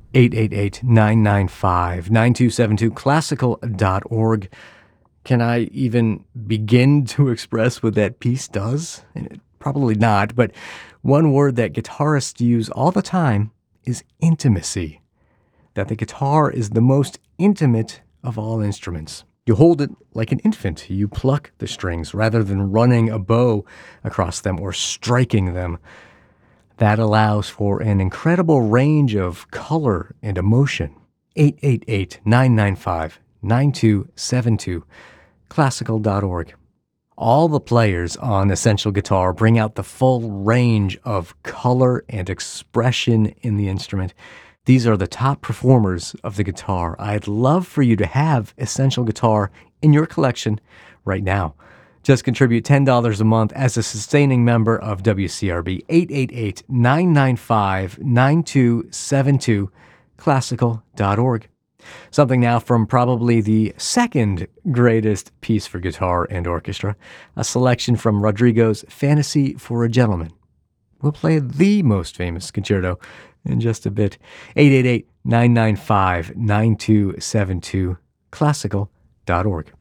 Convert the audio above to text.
888-995-9272, classical.org. Can I even begin to express what that piece does? Probably not, but one word that guitarists use all the time is intimacy. That the guitar is the most intimate of all instruments. You hold it like an infant. You pluck the strings rather than running a bow across them or striking them. That allows for an incredible range of color and emotion. 888-995-9272, classical.org. All the players on Essential Guitar bring out the full range of color and expression in the instrument. These are the top performers of the guitar. I'd love for you to have Essential Guitar in your collection right now. Just contribute $10 a month as a sustaining member of WCRB. 888-995-9272, classical.org. Something now from probably the second greatest piece for guitar and orchestra, a selection from Rodrigo's Fantasy for a Gentleman. We'll play the most famous concerto in just a bit. 888-995-9272, classical.org.